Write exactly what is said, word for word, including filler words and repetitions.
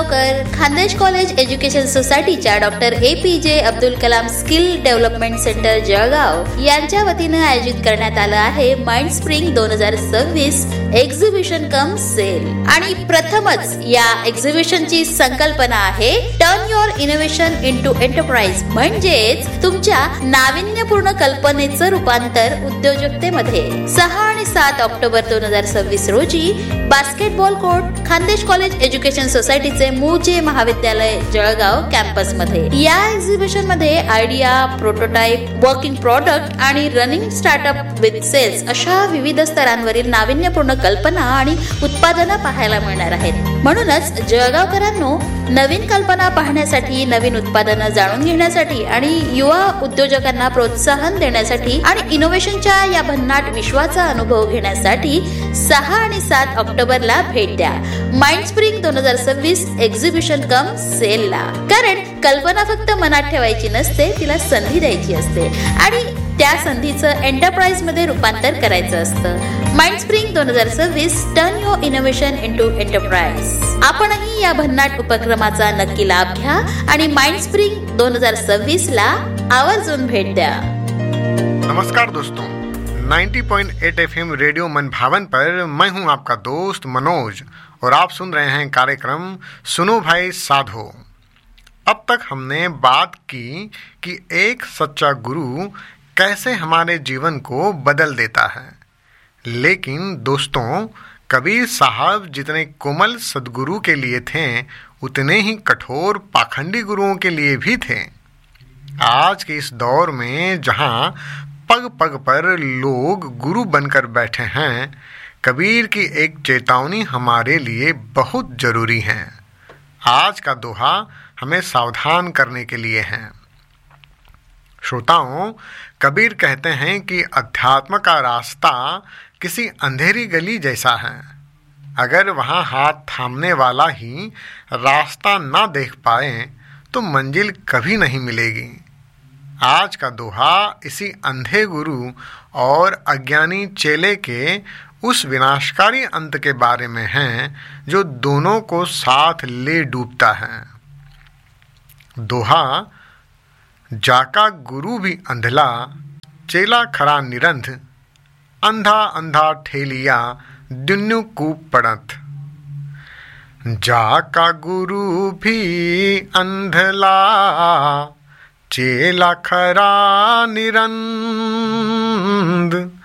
Jalgaonkar Khandesh college education सोसायटीच्या doctor A P J Abdul Kalam skill development centre Jalgaon यांच्या वतीनं आयोजित करण्यात आलं आहे माइंड स्प्रिंग दोन हजार सव्वीस एक्झिबिशन कम सेल. आणि प्रथमच या एक्झिबिशनची संकल्पना आहे turn your innovation into enterprise, म्हणजेच तुमच्या नाविन्यपूर्ण कल्पनेचं रूपांतर उद्योजकतेमध्ये. सहा आणि सात ऑक्टोबर दोन हजार सव्वीस रोजी basketball court Khandesh college education सोसायटीचे मूळचे महाविद्यालय जळगाव कॅम्पस मध्ये. या एक्झिबिशन मध्ये आयडिया, प्रोटोटाइप, वर्किंग प्रोडक्ट आणि रनिंग स्टार्टअप विथ सेल्स अशा विविध स्तरांवरील नाविन्यपूर्ण कल्पना आणि उत्पादनं पाहायला मिळणार आहेत. म्हणूनच जळगावकरांनो, नवीन कल्पना पाहण्यासाठी, नवीन उत्पादनं जाणून घेण्यासाठी आणि युवा उद्योजकांना प्रोत्साहन देण्यासाठी आणि इनोव्हेशनच्या या भन्नाट विश्वाचा अनुभव घेण्यासाठी सहा आणि सात ऑक्टोबरला भेट द्या माइंड स्प्रिंग दोन हजार सव्वीस एक्झिबिशन कम सेल ला. कारण कल्पना फक्त मनात ठेवायची नसते, तिला संधी द्यायची असते आणि त्या संधीचं एंटरप्राइज मध्ये रूपांतर करायचं असतं. माइंड स्प्रिंग दोन हजार सव्वीस turn your innovation into enterprise. आपणही या भन्नाट उपक्रमाचा नक्की लाभ घ्या आणि माइंड स्प्रिंग दोन हजार सव्वीस ला आवर्जून भेट द्या. नमस्कार दोस्तों, नब्बे पॉइंट आठ एफ एम रेडियो मन भावन पर मैं हूं आपका दोस्त मनोज और आप सुन रहे हैं कार्यक्रम सुनो भाई साधो. अब तक हमने बात की कि एक सच्चा गुरु कैसे हमारे जीवन को बदल देता है. लेकिन दोस्तों, कबीर साहब जितने कोमल सद्गुरु के लिए थे उतने ही कठोर पाखंडी गुरुओं के लिए भी थे. आज के इस दौर में जहां पग पग पर लोग गुरु बनकर बैठे हैं, कबीर की एक चेतावनी हमारे लिए बहुत जरूरी है. आज का दोहा हमें सावधान करने के लिए है. श्रोताओं, कबीर कहते हैं कि अध्यात्म का रास्ता किसी अंधेरी गली जैसा है. अगर वहाँ हाथ थामने वाला ही रास्ता ना देख पाए तो मंजिल कभी नहीं मिलेगी. आज का दोहा इसी अंधे गुरु और अज्ञानी चेले के उस विनाशकारी अंत के बारे में है जो दोनों को साथ ले डूबता है. दोहा, जाका गुरु भी अंधला, चेला खरा निरंध, अंधा अंधा ठेलिया दुन्नु कूप पड़त. जाका गुरु भी अंधला, चेला खरा निरंध,